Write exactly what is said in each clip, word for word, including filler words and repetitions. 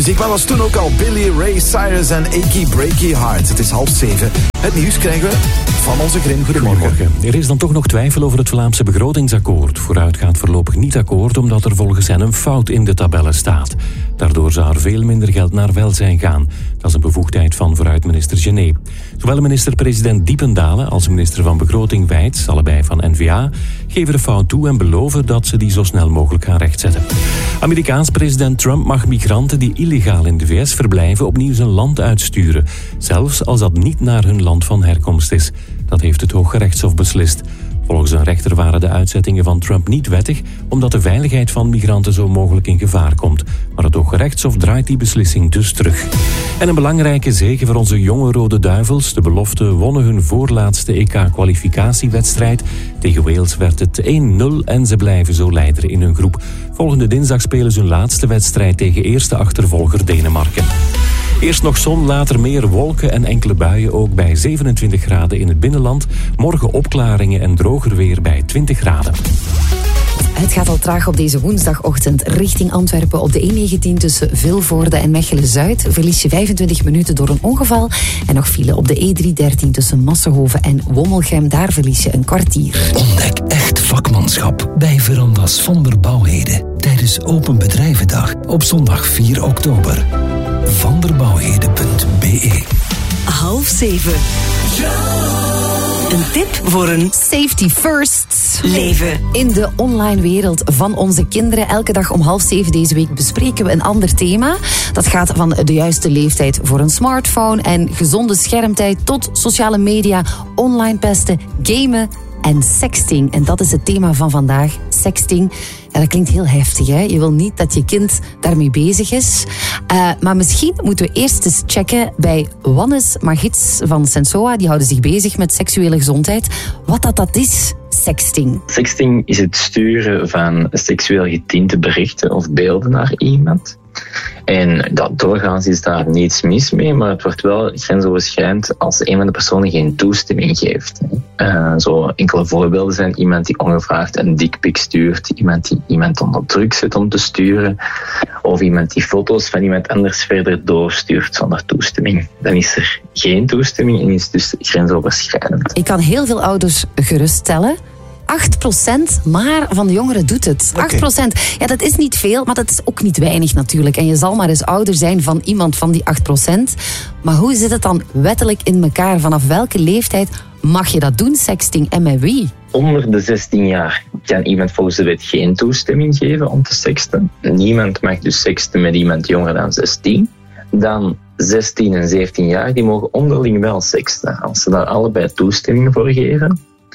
Muziek, maar was toen ook al Billy Ray Cyrus en Achy Breaky Heart. Het is half zeven. Het nieuws krijgen we van onze Grim. Goedemorgen. Goedemorgen. Er is dan toch nog twijfel over het Vlaamse begrotingsakkoord. Vooruit gaat voorlopig niet akkoord, omdat er volgens hen een fout in de tabellen staat. Daardoor zou er veel minder geld naar welzijn gaan. Dat is een bevoegdheid van vooruit-minister Gené. Zowel minister-president Diependalen als minister van Begroting Wijts, allebei van N V A, geven de fout toe en beloven dat ze die zo snel mogelijk gaan rechtzetten. Amerikaans president Trump mag migranten die illegaal in de V S verblijven opnieuw zijn land uitsturen. Zelfs als dat niet naar hun land van herkomst is. Dat heeft het Hooggerechtshof beslist. Volgens een rechter waren de uitzettingen van Trump niet wettig, omdat de veiligheid van migranten zo mogelijk in gevaar komt. Maar het Hooggerechtshof draait die beslissing dus terug. En een belangrijke zege voor onze jonge Rode Duivels. De belofte wonnen hun voorlaatste E K-kwalificatiewedstrijd. Tegen Wales werd het één nul en ze blijven zo leider in hun groep. Volgende dinsdag spelen ze hun laatste wedstrijd tegen eerste achtervolger Denemarken. Eerst nog zon, later meer wolken en enkele buien, ook bij zevenentwintig graden in het binnenland. Morgen opklaringen en droger weer bij twintig graden. Het gaat al traag op deze woensdagochtend richting Antwerpen. Op de E negentien tussen Vilvoorde en Mechelen-Zuid verlies je vijfentwintig minuten door een ongeval. En nog file op de E driehonderddertien tussen Massenhoven en Wommelgem. Daar verlies je een kwartier. Ontdek echt vakmanschap bij Verandas van der Bouwheden tijdens Open Bedrijvendag op zondag vier oktober. vanderbouwheden punt b e. Half zeven. Een tip voor een Safety first leven. In de online wereld van onze kinderen. Elke dag om half zeven deze week bespreken we een ander thema. Dat gaat van de juiste leeftijd voor een smartphone en gezonde schermtijd tot sociale media, online pesten, gamen en sexting. En dat is het thema van vandaag, sexting. Ja, dat klinkt heel heftig, hè? Je wil niet dat je kind daarmee bezig is. Uh, maar misschien moeten we eerst eens checken bij Wannes Magits van Sensoa. Die houden zich bezig met seksuele gezondheid. Wat dat, dat is, sexting. Sexting is het sturen van seksueel getinte berichten of beelden naar iemand. En dat, doorgaans is daar niets mis mee, maar het wordt wel grensoverschrijdend als een van de personen geen toestemming geeft. Uh, zo enkele voorbeelden zijn iemand die ongevraagd een dickpic stuurt, iemand die iemand onder druk zet om te sturen, of iemand die foto's van iemand anders verder doorstuurt zonder toestemming. Dan is er geen toestemming en is het dus grensoverschrijdend. Ik kan heel veel ouders geruststellen. acht procent maar van de jongeren doet het. acht procent. Ja, dat is niet veel, maar dat is ook niet weinig natuurlijk. En je zal maar eens ouder zijn van iemand van die acht procent. Maar hoe zit het dan wettelijk in elkaar? Vanaf welke leeftijd mag je dat doen, sexting, en met wie? Onder de zestien jaar kan iemand volgens de wet geen toestemming geven om te sexten. Niemand mag dus sexten met iemand jonger dan zestien. Dan zestien en zeventien jaar, die mogen onderling wel sexten, als ze daar allebei toestemming voor geven.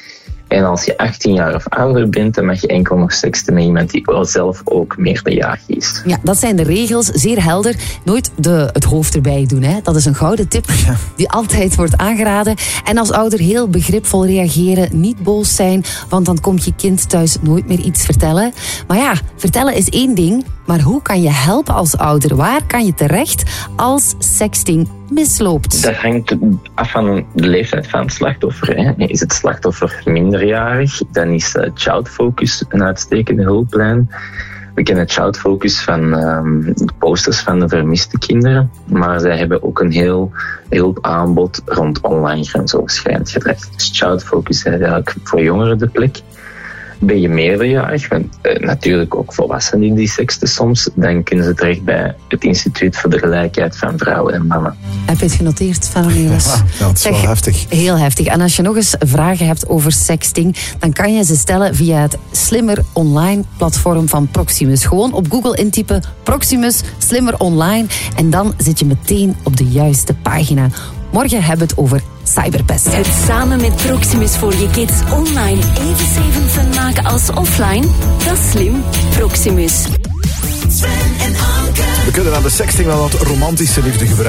En als je achttien jaar of ouder bent, dan mag je enkel nog sexten met iemand die wel zelf ook meerderjarig is. Ja, dat zijn de regels, zeer helder. Nooit de, het hoofd erbij doen, hè. Dat is een gouden tip Ja. die altijd wordt aangeraden. En als ouder heel begripvol reageren, niet boos zijn, want dan komt je kind thuis nooit meer iets vertellen. Maar ja, vertellen is één ding, maar hoe kan je helpen als ouder? Waar kan je terecht als sexting misloopt? Dat hangt af van de leeftijd van het slachtoffer. Hè. Is het slachtoffer minderjarig, dan is uh, Child Focus een uitstekende hulplijn. We kennen Child Focus van um, de posters van de vermiste kinderen, maar zij hebben ook een heel hulpaanbod rond online grensoverschrijdend gedrag. Dus Child Focus is eigenlijk voor jongeren de plek. Ben je meerderjarig, want uh, natuurlijk ook volwassenen die seksten soms, dan kunnen ze terecht bij het Instituut voor de Gelijkheid van Vrouwen en Mannen. Heb je het genoteerd, Van Ja, dat is wel heftig. Heel heftig. En als je nog eens vragen hebt over sexting, dan kan je ze stellen via het slimmer online platform van Proximus. Gewoon op Google intypen Proximus slimmer online en dan zit je meteen op de juiste pagina. Morgen hebben we het over cyberpest. Het samen met Proximus voor je kids online even zeven fun maken als offline? Dat is slim. Proximus. We kunnen aan de sexting wel wat romantische liefde gebruiken.